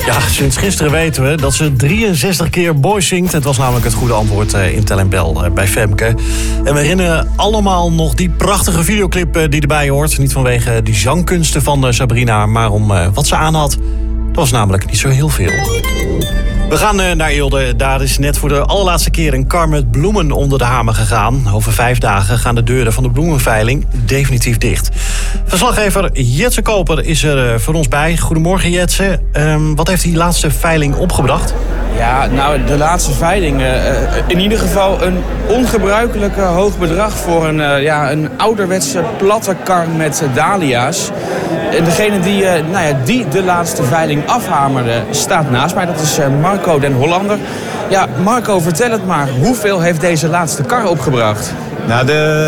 Ja, sinds gisteren weten we dat ze 63 keer Boy zingt. Het was namelijk het goede antwoord in Tel en Bel bij Femke. En we herinneren allemaal nog die prachtige videoclip die erbij hoort. Niet vanwege die zangkunsten van Sabrina, maar om wat ze aan had. Dat was namelijk niet zo heel veel. We gaan naar Eelde. Daar is net voor de allerlaatste keer een kar met bloemen onder de hamer gegaan. Over 5 dagen gaan de deuren van de bloemenveiling definitief dicht. Verslaggever Jetse Koper is er voor ons bij. Goedemorgen Jetse. Wat heeft die laatste veiling opgebracht? Ja, nou, de laatste veiling. In ieder geval een ongebruikelijk hoog bedrag voor een ouderwetse platte kar met dahlia's. En degene die de laatste veiling afhamerde staat naast mij. Dat is Marco den Hollander. Ja, Marco, vertel het maar. Hoeveel heeft deze laatste kar opgebracht? Nou,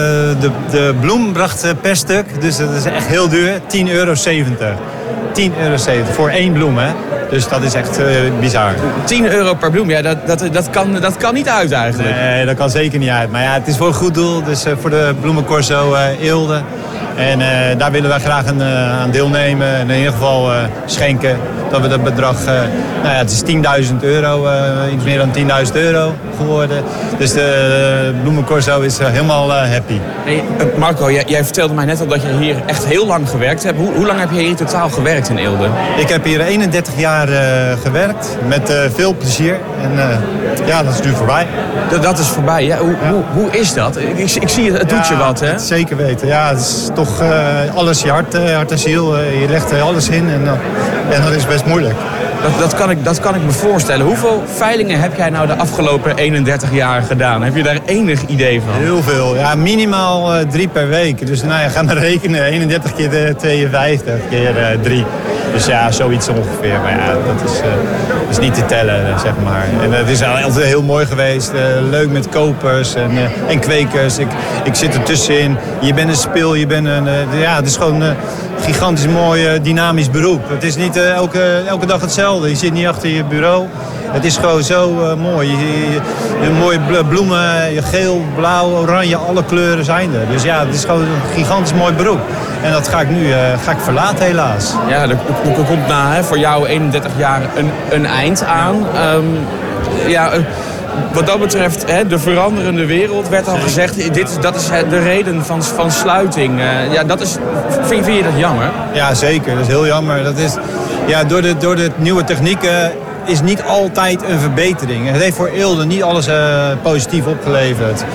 de bloem bracht per stuk, dus dat is echt heel duur, €10,70. €10,70 voor 1 bloem, hè. Dus dat is echt bizar. €10 per bloem, ja, dat kan niet uit eigenlijk. Nee, dat kan zeker niet uit. Maar ja, het is voor een goed doel, dus voor de bloemencorso Eelde. En daar willen wij graag aan deelnemen. En in ieder geval schenken dat we dat bedrag... het is €10.000, iets meer dan €10.000 geworden. Dus de bloemencorso is helemaal happy. Hey, Marco, jij vertelde mij net al dat je hier echt heel lang gewerkt hebt. Hoe lang heb je hier in totaal gewerkt in Eelde? Ik heb hier 31 jaar gewerkt, met veel plezier. En dat is nu voorbij. Dat is voorbij, ja. Hoe is dat? Ik zie het doet je wat, hè? Zeker weten. Ja, het is toch alles je hart en ziel. Je legt er alles in en dat is best moeilijk. Dat kan ik me voorstellen. Hoeveel veilingen heb jij nou de afgelopen 31 jaar gedaan? Heb je daar enig idee van? Heel veel. Ja, minimaal 3 per week. Dus ga maar rekenen. 31 keer 52 keer 3. Dus ja, zoiets ongeveer. Maar ja, dat is niet te tellen, zeg maar. En het is altijd heel mooi geweest. Leuk met kopers en kwekers. Ik zit er tussenin. Je bent een spil. Je bent het is gewoon een gigantisch mooi, dynamisch beroep. Het is niet elke dag hetzelfde. Je zit niet achter je bureau. Het is gewoon zo mooi. Je mooie bloemen, geel, blauw, oranje, alle kleuren zijn er. Dus ja, het is gewoon een gigantisch mooi beroep. En dat ga ik nu verlaten helaas. Ja, er komt voor jou 31 jaar een eind aan. Wat dat betreft, de veranderende wereld, werd al gezegd, dat is de reden van sluiting. Vind je dat jammer? Ja, zeker. Dat is heel jammer. Dat is, door de nieuwe technieken is niet altijd een verbetering. Het heeft voor Eelde niet alles positief opgeleverd.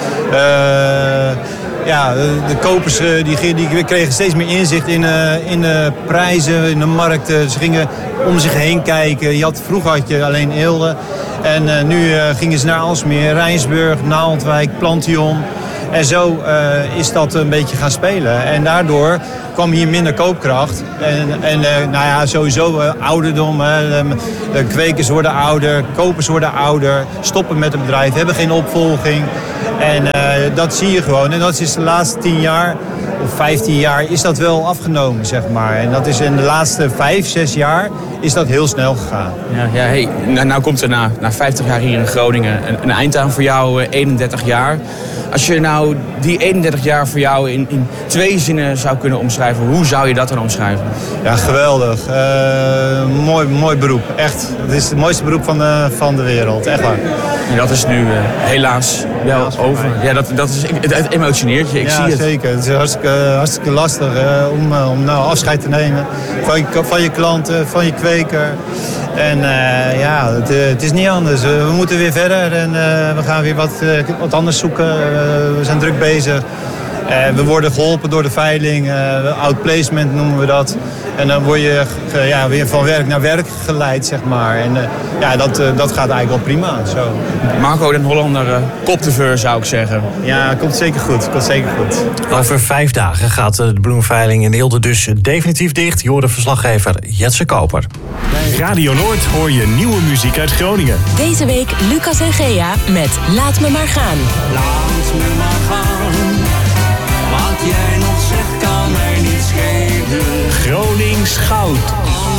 De kopers die kregen steeds meer inzicht in de prijzen, in de markten. Ze gingen om zich heen kijken. Vroeger had je alleen Eelde. En nu gingen ze naar Alsmeer, Rijnsburg, Naaldwijk, Plantion. En zo is dat een beetje gaan spelen. En daardoor kwam hier minder koopkracht. Sowieso ouderdom. De kwekers worden ouder, kopers worden ouder. Stoppen met het bedrijf, hebben geen opvolging. En dat zie je gewoon. En dat is de laatste 10 jaar of 15 jaar is dat wel afgenomen, zeg maar. En dat is in de laatste 5, 6 jaar is dat heel snel gegaan. Nou komt er na 50 jaar hier in Groningen een eind aan voor jou, 31 jaar. Als je nou die 31 jaar voor jou in 2 zinnen zou kunnen omschrijven, hoe zou je dat dan omschrijven? Ja, geweldig. Mooi beroep, echt. Het is het mooiste beroep van de wereld, echt waar. En dat is nu helaas wel over. Ja, het emotioneert je, ik zie het. Ja, zeker. Het is hartstikke lastig om nou afscheid te nemen van je klanten, van je kweker. En het is niet anders. We moeten weer verder en we gaan weer wat anders zoeken. We zijn druk bezig. We worden geholpen door de veiling. Outplacement noemen we dat. En dan word je weer van werk naar werk geleid, zeg maar. En dat gaat eigenlijk wel prima. Zo. Marco den Hollander, kopteveur zou ik zeggen. Ja, komt zeker goed. Over 5 dagen gaat de bloemenveiling in Eelde dus definitief dicht. Je hoort de verslaggever Jetse Koper. Bij Radio Noord hoor je nieuwe muziek uit Groningen. Deze week Lucas en Gea met Laat me maar gaan. Laat me maar gaan. Wat jij nog zegt kan mij niet schelen. Gronings goud.